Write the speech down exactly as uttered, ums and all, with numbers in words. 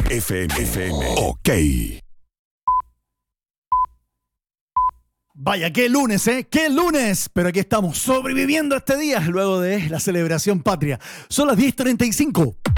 F M. F M. Ok. Vaya, qué lunes, ¿eh? ¡Qué lunes! Pero aquí estamos sobreviviendo este día luego de la celebración patria. Son las diez treinta y cinco.